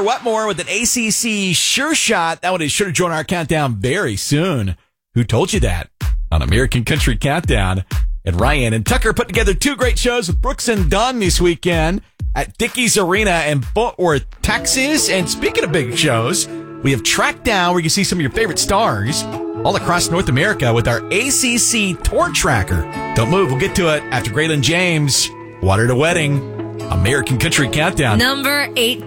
Wetmore with an ACC sure shot. That one is sure to join our countdown very soon. Who told you that? On American Country Countdown. And Ryan and Tucker put together two great shows with Brooks and Dunn this weekend at Dickies Arena in Fort Worth, Texas. And speaking of big shows, we have Track Down where you can see some of your favorite stars all across North America with our ACC Tour Tracker. Don't move. We'll get to it after Graylin James. Water to Wedding. American Country Countdown. Number 18.